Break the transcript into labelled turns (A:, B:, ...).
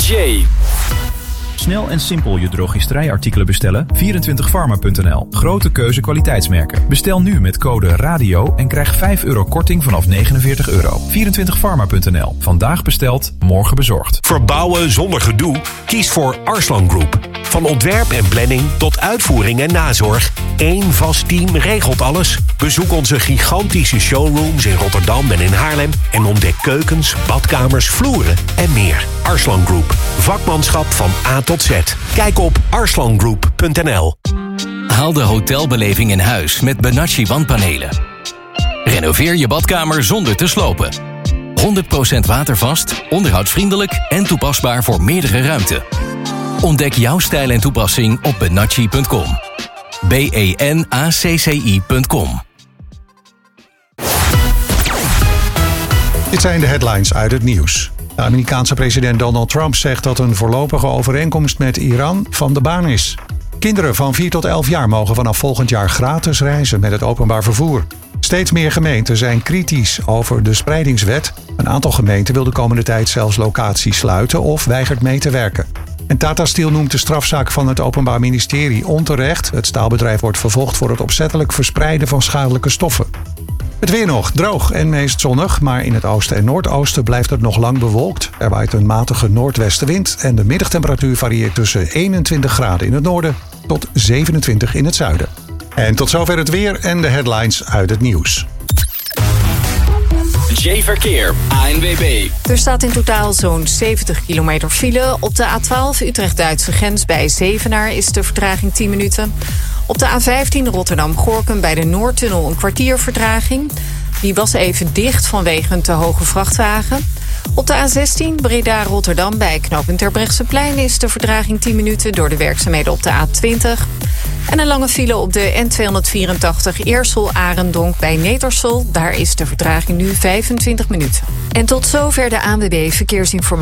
A: Jay.
B: Snel en simpel je drogisterijartikelen bestellen? 24pharma.nl. Grote keuze kwaliteitsmerken. Bestel nu met code RADIO en krijg €5 korting vanaf €49. 24pharma.nl. Vandaag besteld, morgen bezorgd.
C: Verbouwen zonder gedoe? Kies voor Arslan Group. Van ontwerp en planning tot uitvoering en nazorg. Eén vast team regelt alles. Bezoek onze gigantische showrooms in Rotterdam en in Haarlem en ontdek keukens, badkamers, vloeren en meer. Arslan Group. Vakmanschap van A tot Z. Kijk op arslangroup.nl.
D: Haal de hotelbeleving in huis met Benacci wandpanelen. Renoveer je badkamer zonder te slopen. 100% watervast, onderhoudsvriendelijk en toepasbaar voor meerdere ruimten. Ontdek jouw stijl en toepassing op benacci.com. benacci.com.
E: Dit zijn de headlines uit het nieuws. De Amerikaanse president Donald Trump zegt dat een voorlopige overeenkomst met Iran van de baan is. Kinderen van 4 tot 11 jaar mogen vanaf volgend jaar gratis reizen met het openbaar vervoer. Steeds meer gemeenten zijn kritisch over de spreidingswet. Een aantal gemeenten wil de komende tijd zelfs locaties sluiten of weigert mee te werken. En Tata Steel noemt de strafzaak van het Openbaar Ministerie onterecht. Het staalbedrijf wordt vervolgd voor het opzettelijk verspreiden van schadelijke stoffen. Het weer nog, droog en meest zonnig, maar in het oosten en noordoosten blijft het nog lang bewolkt. Er waait een matige noordwestenwind en de middagtemperatuur varieert tussen 21 graden in het noorden tot 27 in het zuiden. En tot zover het weer en de headlines uit het nieuws.
A: J-Verkeer, ANWB.
F: Er staat in totaal zo'n 70 kilometer file. Op de A12 Utrecht-Duitse grens bij Zevenaar is de vertraging 10 minuten. Op de A15 Rotterdam-Gorkum bij de Noordtunnel een kwartier vertraging. Die was even dicht vanwege een te hoge vrachtwagen. Op de A16 Breda-Rotterdam bij knooppunt Terbrechtseplein is de vertraging 10 minuten door de werkzaamheden op de A20. En een lange file op de N284 Eersel-Arendonk bij Netersel. Daar is de vertraging nu 25 minuten. En tot zover de ANWB Verkeersinformatie.